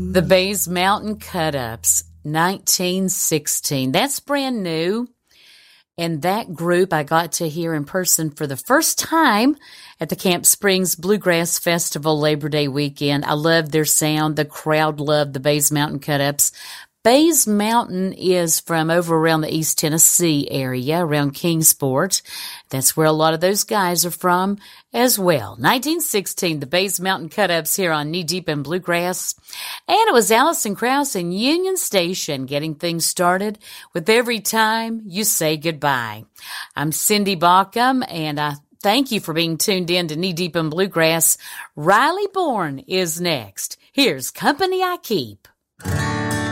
The Bays Mountain Cut-Ups, 1916. That's brand new. And that group I got to hear in person for the first time at the Camp Springs Bluegrass Festival Labor Day weekend. I loved their sound. The crowd loved the Bays Mountain Cut-Ups. Bays Mountain is from over around the East Tennessee area, around Kingsport. That's where a lot of those guys are from as well. 1916, the Bays Mountain Cut-Ups here on Knee Deep in Bluegrass. And it was Alison Krauss and Union Station getting things started with Every Time You Say Goodbye. I'm Cindy Baucom, and I thank you for being tuned in to Knee Deep in Bluegrass. Riley Bourne is next. Here's Company I Keep.